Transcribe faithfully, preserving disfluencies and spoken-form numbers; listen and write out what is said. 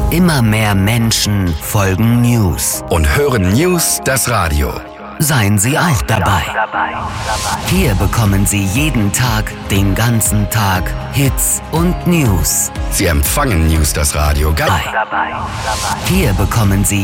Immer mehr Menschen folgen News. Und hören News das Radio. Seien Sie auch dabei. Hier bekommen Sie jeden Tag, den ganzen Tag, Hits und News. Sie empfangen News das Radio. Hier bekommen Sie